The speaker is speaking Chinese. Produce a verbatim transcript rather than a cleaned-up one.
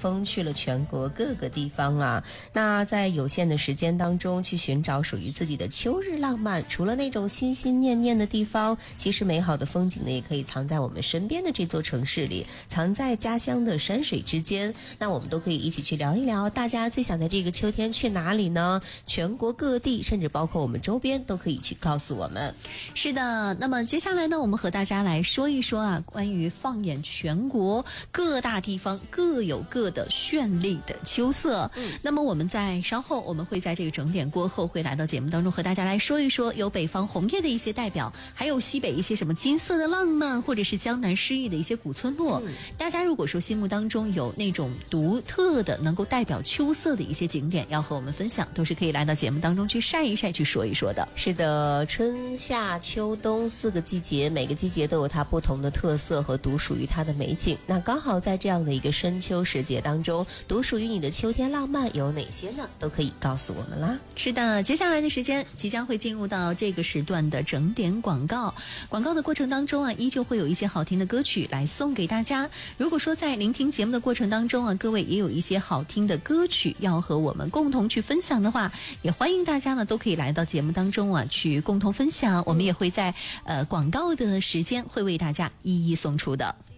风去了全国各个地方啊。那在有限的时间当中去寻找属于自己的秋日浪漫，除了那种心心念念的地方，其实美好的风景呢也可以藏在我们身边的这座城市里，藏在家乡的山水之间。那我们都可以一起去聊一聊，大家最想在这个秋天去哪里呢？全国各地甚至包括我们周边都可以去告诉我们。 是的，那么接下来呢，我们和大家来说一说啊，关于放眼全国各大地方各有各的绚丽的秋色。嗯，那么我们在稍后我们会在这个整点过后会来到节目当中和大家来说一说有北方红叶的一些代表，还有西北一些什么金色的浪漫，或者是江南诗意的一些古村落。嗯，大家如果说心目当中有那种独特的能够代表秋色的一些景点要和我们分享，都是可以来到节目当中去晒一晒，去说一说的。 是的，春夏秋冬四个季节，每个季节都有它不同的特色和独属于它的美景。那刚好在这样的一个深秋时节当中，独属于你的秋天浪漫有哪些呢？都可以告诉我们啦。 是的，接下来的时间即将会进入到这个时段的整点广告。广告的过程当中啊，依旧会有一些好听的歌曲来送给大家。如果说在聆听节目的过程当中啊，各位也有一些好听的歌曲要和我们共同去分享的话，也欢迎大家呢都可以来到节目当中啊去共同分享。我们也会在呃广告的时间会为大家一一送出的。